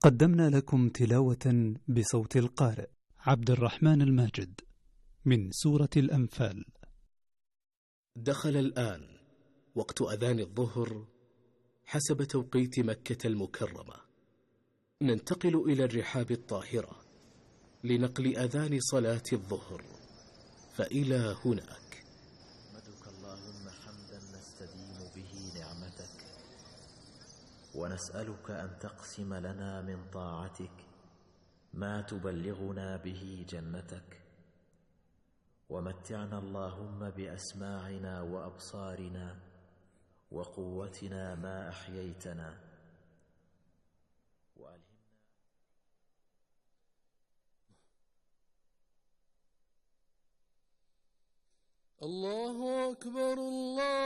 قدمنا لكم تلاوة بصوت القارئ عبد الرحمن الماجد من سورة الأنفال. دخل الآن وقت أذان الظهر حسب توقيت مكة المكرمة. ننتقل إلى الرحاب الطاهرة لنقل أذان صلاة الظهر، فإلى هناك. نحمدك اللهم حمدا نستديم به نعمتك، ونسألك أن تقسم لنا من طاعتك ما تبلغنا به جنتك، ومتعنا اللهم بأسماعنا وأبصارنا وقوتنا ما أحييتنا، وألهمنا. الله أكبر الله